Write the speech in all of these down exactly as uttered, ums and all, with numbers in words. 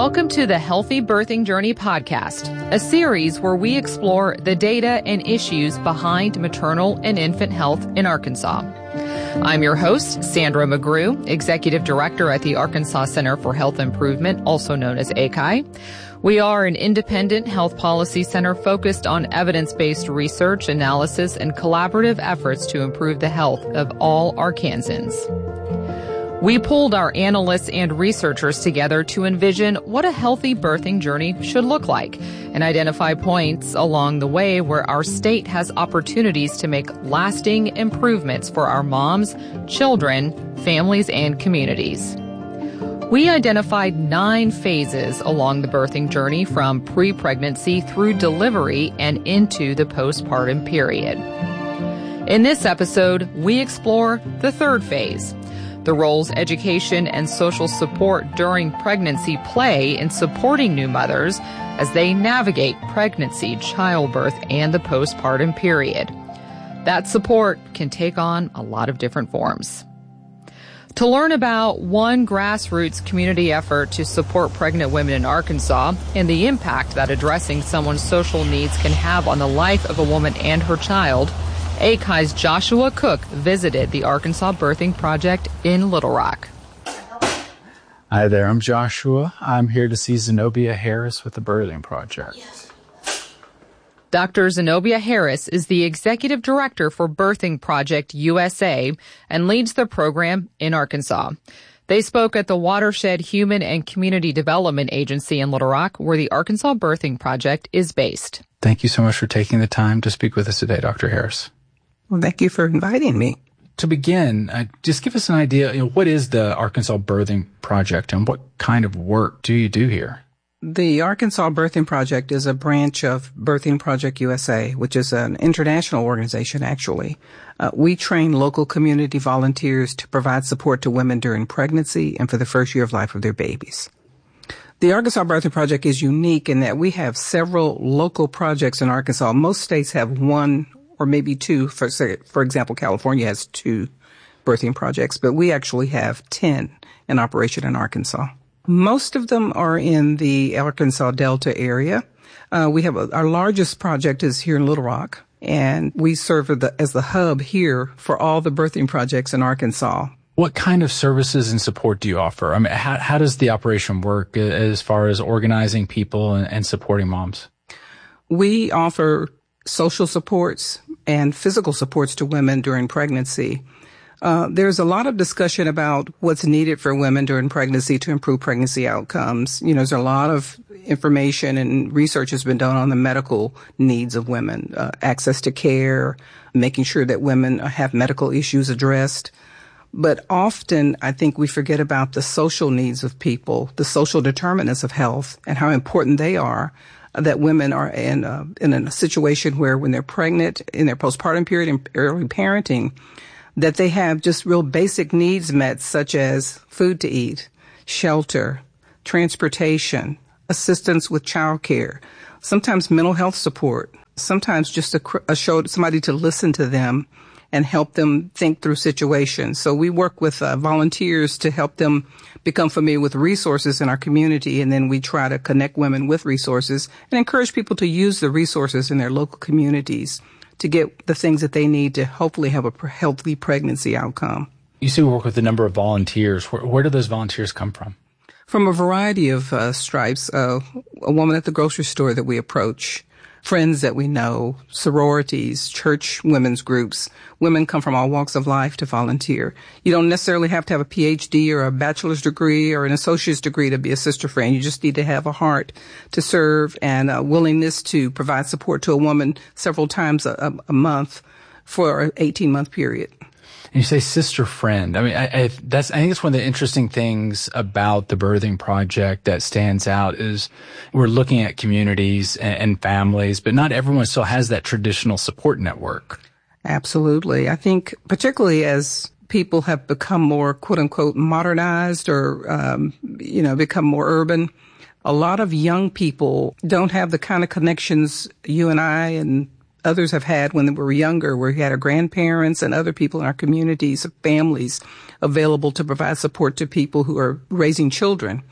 Welcome to the Healthy Birthing Journey podcast, a series where we explore the data and issues behind maternal and infant health in Arkansas. I'm your host, Sandra McGrew, Executive Director at the Arkansas Center for Health Improvement, also known as A C I. We are an independent health policy center focused on evidence-based research, analysis, and collaborative efforts to improve the health of all Arkansans. We pulled our analysts and researchers together to envision what a healthy birthing journey should look like and identify points along the way where our state has opportunities to make lasting improvements for our moms, children, families, and communities. We identified nine phases along the birthing journey from pre-pregnancy through delivery and into the postpartum period. In this episode, we explore the third phase, the roles education and social support during pregnancy play in supporting new mothers as they navigate pregnancy, childbirth, and the postpartum period. That support can take on a lot of different forms. To learn about one grassroots community effort to support pregnant women in Arkansas and the impact that addressing someone's social needs can have on the life of a woman and her child, A C I's Joshua Cook visited the Arkansas Birthing Project in Little Rock. Hi there, I'm Joshua. I'm here to see Zenobia Harris with the Birthing Project. Yes. Doctor Zenobia Harris is the Executive Director for Birthing Project U S A and leads the program in Arkansas. They spoke at the Watershed Human and Community Development Agency in Little Rock, where the Arkansas Birthing Project is based. Thank you so much for taking the time to speak with us today, Doctor Harris. Well, thank you for inviting me. To begin, uh, just give us an idea, you know, what is the Arkansas Birthing Project and what kind of work do you do here? The Arkansas Birthing Project is a branch of Birthing Project U S A, which is an international organization, actually. Uh, we train local community volunteers to provide support to women during pregnancy and for the first year of life of their babies. The Arkansas Birthing Project is unique in that we have several local projects in Arkansas. Most states have one or maybe two. For, for example, California has two birthing projects, but we actually have ten in operation in Arkansas. Most of them are in the Arkansas Delta area. Uh, we have a, our largest project is here in Little Rock, and we serve as the, as the hub here for all the birthing projects in Arkansas. What kind of services and support do you offer? I mean, how, how does the operation work as far as organizing people and, and supporting moms? We offer social supports and physical supports to women during pregnancy. Uh, there's a lot of discussion about what's needed for women during pregnancy to improve pregnancy outcomes. You know, there's a lot of information and research has been done on the medical needs of women, uh, access to care, making sure that women have medical issues addressed. But often I think we forget about the social needs of people, the social determinants of health and how important they are. That women are in a, in a situation where when they're pregnant, in their postpartum period and early parenting, that they have just real basic needs met, such as food to eat, shelter, transportation, assistance with childcare, sometimes mental health support, sometimes just a, a show, somebody to listen to them and help them think through situations. So we work with uh, volunteers to help them become familiar with resources in our community, and then we try to connect women with resources and encourage people to use the resources in their local communities to get the things that they need to hopefully have a healthy pregnancy outcome. You say we work with a number of volunteers. Where, where do those volunteers come from? From a variety of uh, stripes. Uh, a woman at the grocery store that we approach, friends that we know, sororities, church women's groups. Women come from all walks of life to volunteer. You don't necessarily have to have a P H D or a bachelor's degree or an associate's degree to be a sister friend. You just need to have a heart to serve and a willingness to provide support to a woman several times a, a month for an eighteen-month period. And you say sister friend. I mean, I, I, that's, I think it's one of the interesting things about the Birthing Project that stands out is we're looking at communities and, and families, but not everyone still has that traditional support network. Absolutely. I think particularly as people have become more quote unquote modernized or, um, you know, become more urban, a lot of young people don't have the kind of connections you and I and others have had when they were younger, where we had our grandparents and other people in our communities, families available to provide support to people who are raising children.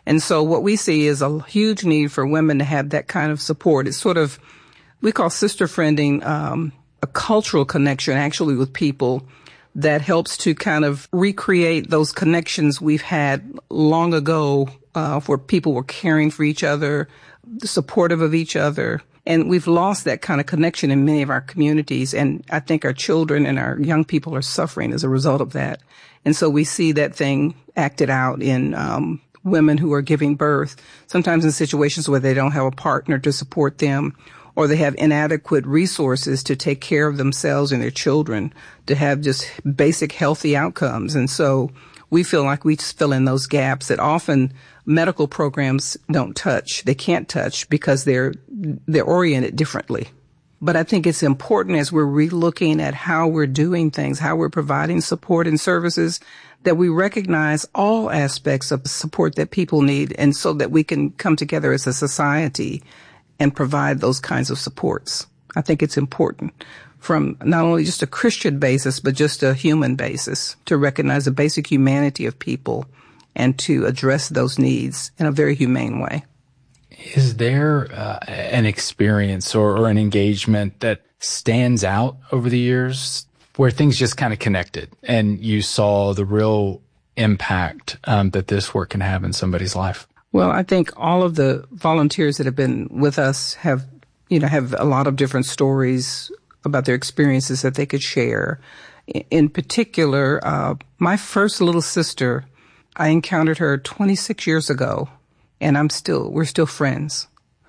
And so what we see is a huge need for women to have that kind of support. It's sort of, we call sister friending, um, a cultural connection actually with people that helps to kind of recreate those connections we've had long ago, uh, where people were caring for each other, supportive of each other. And we've lost that kind of connection in many of our communities. And I think our children and our young people are suffering as a result of that. And so we see that thing acted out in, um, women who are giving birth, sometimes in situations where they don't have a partner to support them, or they have inadequate resources to take care of themselves and their children, to have just basic healthy outcomes. And so we feel like we just fill in those gaps that often medical programs don't touch. They can't touch because they're they're oriented differently. But I think it's important as we're relooking at how we're doing things, how we're providing support and services, that we recognize all aspects of support that people need, and so that we can come together as a society and provide those kinds of supports. I think it's important from not only just a Christian basis, but just a human basis, to recognize the basic humanity of people and to address those needs in a very humane way. Is there uh, an experience or, or an engagement that stands out over the years where things just kind of connected and you saw the real impact um, that this work can have in somebody's life? Well, I think all of the volunteers that have been with us have, you know, have a lot of different stories about their experiences that they could share. In particular, uh, my first little sister, I encountered her twenty-six years ago, and I'm still, we're still friends.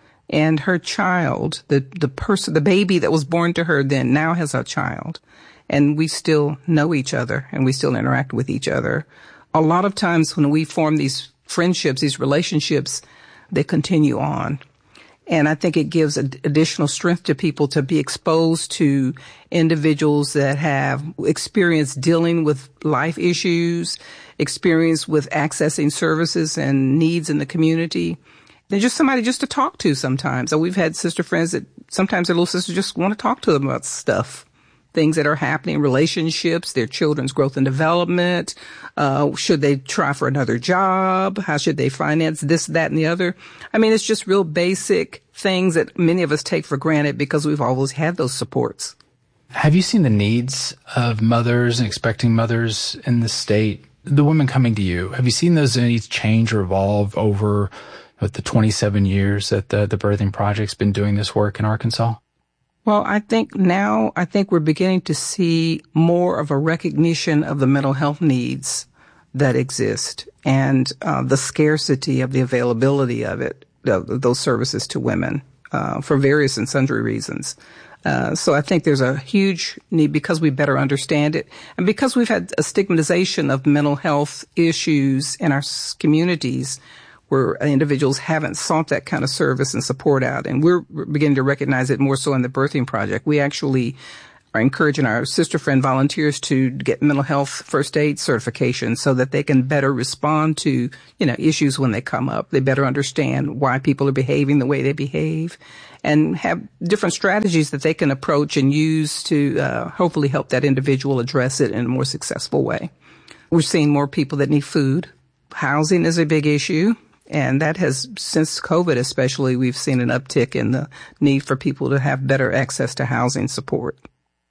And her child, the, the person, the baby that was born to her then now has a child. And we still know each other and we still interact with each other. A lot of times when we form these friendships, these relationships, they continue on. And I think it gives ad- additional strength to people to be exposed to individuals that have experience dealing with life issues, experience with accessing services and needs in the community. They're just somebody just to talk to sometimes. So we've had sister friends that sometimes their little sisters just want to talk to them about stuff. Things that are happening, relationships, their children's growth and development. Uh, should they try for another job? How should they finance this, that, and the other? I mean, it's just real basic things that many of us take for granted because we've always had those supports. Have you seen the needs of mothers and expecting mothers in the state? The women coming to you, have you seen those needs change or evolve over what, the twenty-seven years that the, the Birthing Project's been doing this work in Arkansas? Well, I think now, I think we're beginning to see more of a recognition of the mental health needs that exist and uh, the scarcity of the availability of it, of those services to women, uh, for various and sundry reasons. Uh, so I think there's a huge need because we better understand it and because we've had a stigmatization of mental health issues in our communities, where individuals haven't sought that kind of service and support out. And we're beginning to recognize it more so in the Birthing Project. We actually are encouraging our sister friend volunteers to get mental health first aid certification so that they can better respond to, you know, issues when they come up. They better understand why people are behaving the way they behave and have different strategies that they can approach and use to uh, hopefully help that individual address it in a more successful way. We're seeing more people that need food. Housing is a big issue. And that has, since COVID especially, we've seen an uptick in the need for people to have better access to housing support.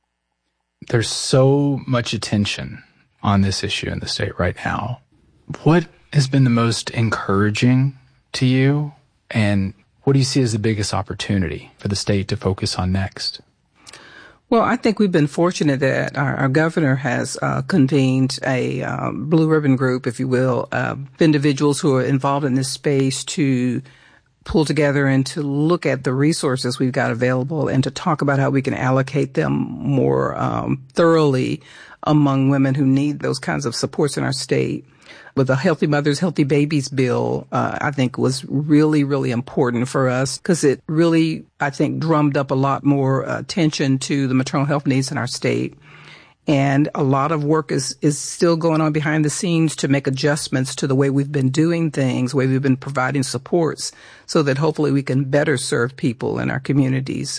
There's so much attention on this issue in the state right now. What has been the most encouraging to you, and what do you see as the biggest opportunity for the state to focus on next? Well, I think we've been fortunate that our, our governor has uh, convened a um, blue ribbon group, if you will, uh, of individuals who are involved in this space to pull together and to look at the resources we've got available and to talk about how we can allocate them more um, thoroughly among women who need those kinds of supports in our state. With the Healthy Mothers, Healthy Babies bill, uh, I think was really, really important for us because it really, I think, drummed up a lot more uh, attention to the maternal health needs in our state. And a lot of work is, is still going on behind the scenes to make adjustments to the way we've been doing things, the way we've been providing supports so that hopefully we can better serve people in our communities.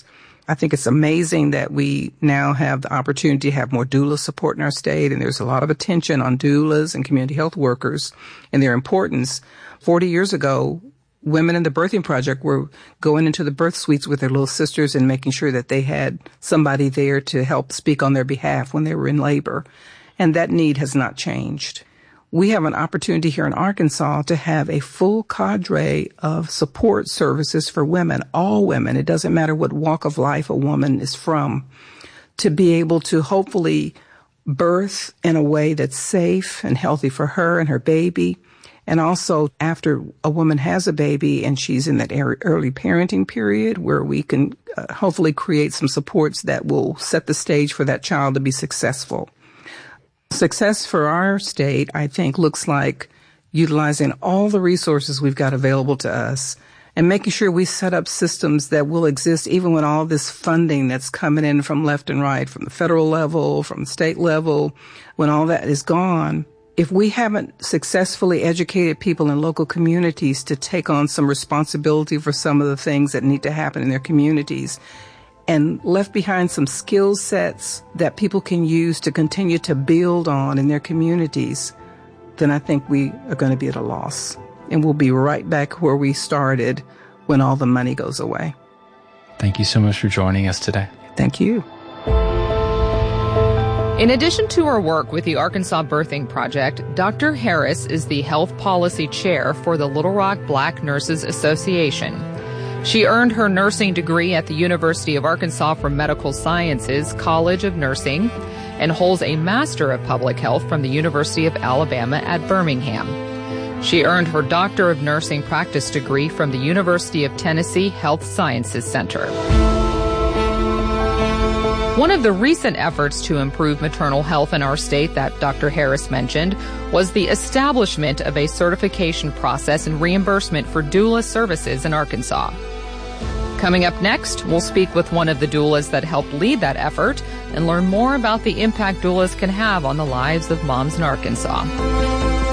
I think it's amazing that we now have the opportunity to have more doula support in our state, and there's a lot of attention on doulas and community health workers and their importance. Forty years ago, women in the Birthing Project were going into the birth suites with their little sisters and making sure that they had somebody there to help speak on their behalf when they were in labor. And that need has not changed. We have an opportunity here in Arkansas to have a full cadre of support services for women, all women. It doesn't matter what walk of life a woman is from, to be able to hopefully birth in a way that's safe and healthy for her and her baby. And also after a woman has a baby and she's in that early parenting period where we can uh, hopefully create some supports that will set the stage for that child to be successful. Success for our state, I think, looks like utilizing all the resources we've got available to us and making sure we set up systems that will exist even when all this funding that's coming in from left and right, from the federal level, from the state level, when all that is gone. If we haven't successfully educated people in local communities to take on some responsibility for some of the things that need to happen in their communities, and left behind some skill sets that people can use to continue to build on in their communities, then I think we are going to be at a loss. And we'll be right back where we started when all the money goes away. Thank you so much for joining us today. Thank you. In addition to her work with the Arkansas Birthing Project, Doctor Harris is the Health Policy Chair for the Little Rock Black Nurses Association. She earned her nursing degree at the University of Arkansas for Medical Sciences College of Nursing and holds a Master of Public Health from the University of Alabama at Birmingham. She earned her Doctor of Nursing Practice degree from the University of Tennessee Health Sciences Center. One of the recent efforts to improve maternal health in our state that Doctor Harris mentioned was the establishment of a certification process and reimbursement for doula services in Arkansas. Coming up next, we'll speak with one of the doulas that helped lead that effort and learn more about the impact doulas can have on the lives of moms in Arkansas.